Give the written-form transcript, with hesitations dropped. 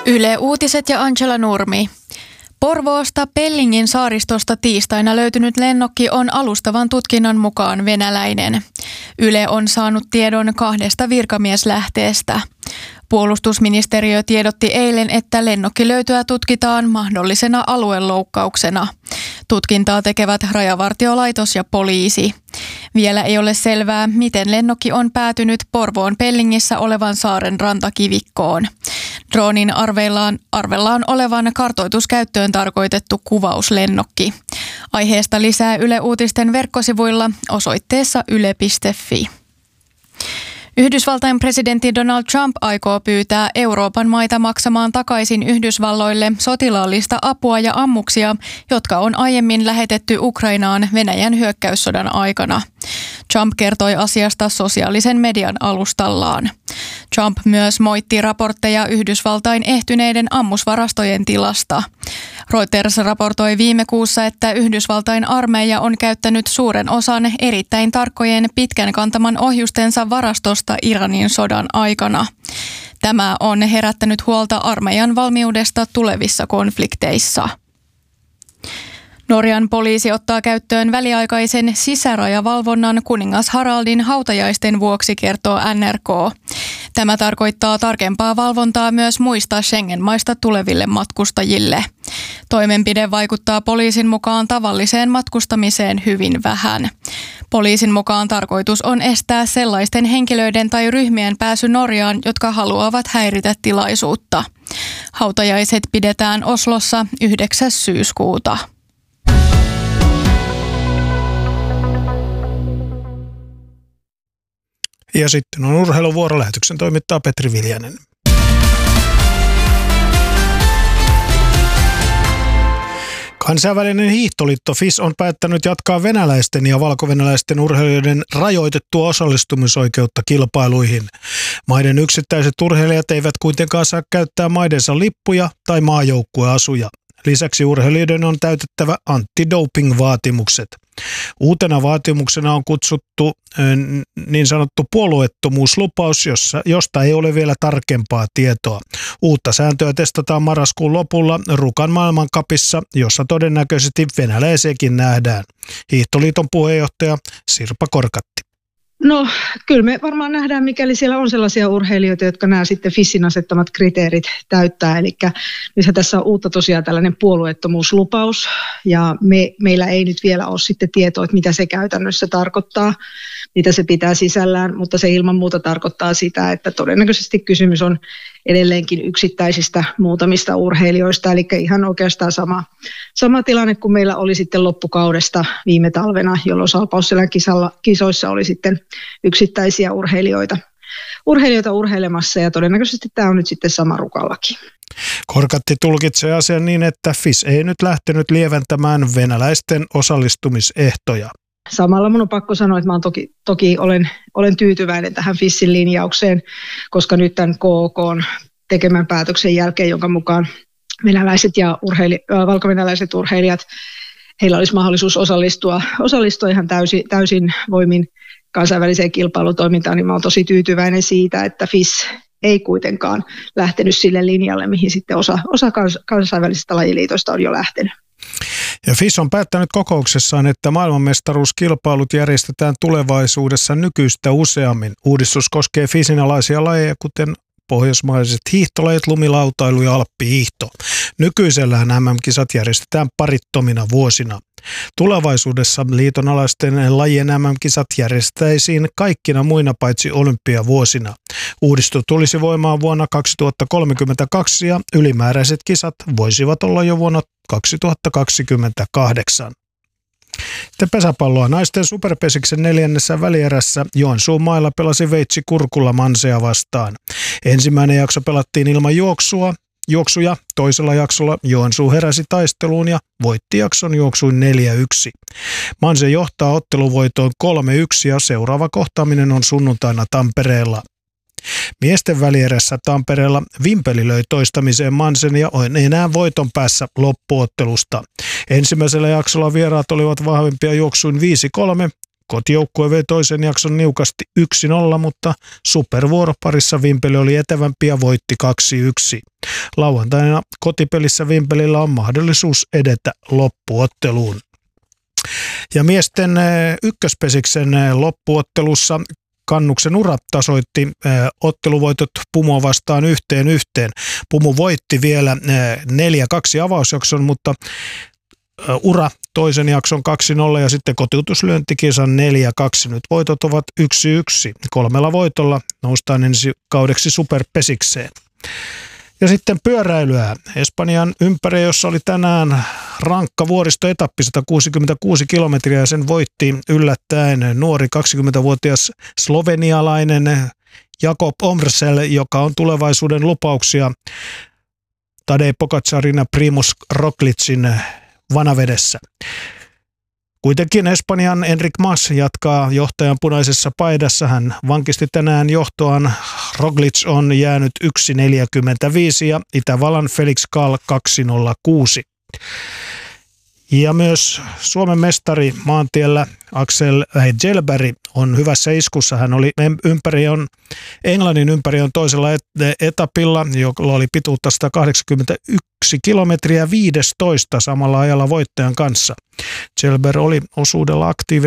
Yle Uutiset ja Angela Nurmi. Porvoosta Pellingin saaristosta tiistaina löytynyt lennokki on alustavan tutkinnan mukaan venäläinen. Yle on saanut tiedon 2 virkamieslähteestä. Puolustusministeriö tiedotti eilen, että lennokkilöytöä tutkitaan mahdollisena alueloukkauksena. Tutkintaa tekevät Rajavartiolaitos ja poliisi. Vielä ei ole selvää, miten lennokki on päätynyt Porvoon Pellingissä olevan saaren rantakivikkoon. Droonin arvellaan olevan kartoituskäyttöön tarkoitettu kuvauslennokki. Aiheesta lisää Yle Uutisten verkkosivuilla osoitteessa yle.fi. Yhdysvaltain presidentti Donald Trump aikoo pyytää Euroopan maita maksamaan takaisin Yhdysvalloille sotilaallista apua ja ammuksia, jotka on aiemmin lähetetty Ukrainaan Venäjän hyökkäyssodan aikana. Trump kertoi asiasta sosiaalisen median alustallaan. Trump myös moitti raportteja Yhdysvaltain ehtyneiden ammusvarastojen tilasta. Reuters raportoi viime kuussa, että Yhdysvaltain armeija on käyttänyt suuren osan erittäin tarkkojen pitkän kantaman ohjustensa varastosta Iranin sodan aikana. Tämä on herättänyt huolta armeijan valmiudesta tulevissa konflikteissa. Norjan poliisi ottaa käyttöön väliaikaisen sisärajavalvonnan kuningas Haraldin hautajaisten vuoksi, kertoo NRK. Tämä tarkoittaa tarkempaa valvontaa myös muista Schengen-maista tuleville matkustajille. Toimenpide vaikuttaa poliisin mukaan tavalliseen matkustamiseen hyvin vähän. Poliisin mukaan tarkoitus on estää sellaisten henkilöiden tai ryhmien pääsy Norjaan, jotka haluavat häiritä tilaisuutta. Hautajaiset pidetään Oslossa 9. syyskuuta. Ja sitten on urheiluvuoro. Lähetyksen toimittaa Petri Viljanen. Kansainvälinen hiihtoliitto FIS on päättänyt jatkaa venäläisten ja valkovenäläisten urheilijoiden rajoitettua osallistumisoikeutta kilpailuihin. Maiden yksittäiset urheilijat eivät kuitenkaan saa käyttää maidensa lippuja tai maajoukkueasuja. Lisäksi urheilijoiden on täytettävä antidoping-vaatimukset. Uutena vaatimuksena on kutsuttu niin sanottu puolueettomuuslupaus, josta ei ole vielä tarkempaa tietoa. Uutta sääntöä testataan marraskuun lopulla Rukan maailmancupissa, jossa todennäköisesti venäläisiäkin nähdään. Hiihtoliiton puheenjohtaja Sirpa Korkatti. No kyllä me varmaan nähdään, mikäli siellä on sellaisia urheilijoita, jotka nämä sitten FISin asettamat kriteerit täyttää. Eli tässä on uutta tosiaan tällainen puolueettomuuslupaus ja meillä ei nyt vielä ole sitten tietoa, että mitä se käytännössä tarkoittaa, mitä se pitää sisällään, mutta se ilman muuta tarkoittaa sitä, että todennäköisesti kysymys on edelleenkin yksittäisistä muutamista urheilijoista, eli ihan oikeastaan sama tilanne kuin meillä oli sitten loppukaudesta viime talvena, jolloin Salpausselän kisoissa oli sitten yksittäisiä urheilijoita urheilemassa, ja todennäköisesti tämä on nyt sitten sama Rukallakin. Korkatti tulkitsee asian niin, että FIS ei nyt lähtenyt lieventämään venäläisten osallistumisehtoja. Samalla minun on pakko sanoa, että mä toki olen tyytyväinen tähän FISin linjaukseen, koska nyt tämän KOK:n tekemän päätöksen jälkeen, jonka mukaan venäläiset ja valkovenäläiset urheilijat, heillä olisi mahdollisuus osallistua ihan täysin voimin kansainväliseen kilpailutoimintaan, niin mä olen tosi tyytyväinen siitä, että FIS ei kuitenkaan lähtenyt sille linjalle, mihin sitten osa kansainvälisistä lajiliitoista on jo lähtenyt. Ja FIS on päättänyt kokouksessaan, että maailmanmestaruuskilpailut järjestetään tulevaisuudessa nykyistä useammin. Uudistus koskee FISin alaisia lajeja, kuten pohjoismaiset hiihtolajit, lumilautailu ja alppihiihto. Nykyisellään MM-kisat järjestetään parittomina vuosina. Tulevaisuudessa liiton alaisten lajien MM-kisat järjestettäisiin kaikkina muina paitsi olympiavuosina. Uudistus tulisi voimaan vuonna 2032 ja ylimääräiset kisat voisivat olla jo vuonna 2028. Sitten pesäpalloa. Naisten superpesiksen 4. välierässä Joensuun mailla pelasi Veitsi Kurkulla Mansea vastaan. Ensimmäinen jakso pelattiin ilman juoksuja. Toisella jaksolla Joensuu heräsi taisteluun ja voitti jakson juoksuin 4-1. Manse johtaa otteluvoitoon 3-1 ja seuraava kohtaaminen on sunnuntaina Tampereella. Miesten välierässä Tampereella Vimpeli löi toistamiseen Mansen ja on enää voiton päässä loppuottelusta. Ensimmäisellä jaksolla vieraat olivat vahvempia juoksuin 5-3. Kotijoukkue vei toisen jakson niukasti 1-0, mutta supervuoroparissa Vimpeli oli etevämpi ja voitti 2-1. Lauantaina kotipelissä Vimpelillä on mahdollisuus edetä loppuotteluun. Ja miesten ykköspesiksen loppuottelussa Kannuksen Ura tasoitti otteluvoitot Pumua vastaan 1-1. Pumu voitti vielä 4-2 avausjakson, mutta Ura toisen jakson 2-0 ja sitten kotiutuslyöntikisan 4-2. Nyt voitot ovat 1-1. 3 voitolla noustaan ensi kaudeksi superpesikseen. Ja sitten pyöräilyä. Espanjan ympäri, jossa oli tänään rankka vuoristoetappi 166 kilometriä ja sen voitti yllättäen nuori 20-vuotias slovenialainen Jakob Omrsel, joka on tulevaisuuden lupauksia Tadej Pogačarin ja Primož Roglicin vanavedessä. Kuitenkin Espanjan Enric Mas jatkaa johtajan punaisessa paidassa. Hän vankisti tänään johtoaan. Roglic on jäänyt 1.45 ja Itävallan Felix Gall 2.06. Ja myös Suomen mestari maantiellä Axel Gelberg on hyvässä iskussa. Hän oli Englannin ympäri on toisella etapilla, jolla oli pituutta 181 kilometriä 15 samalla ajalla voittajan kanssa. Gelberg oli osuudella aktiivinen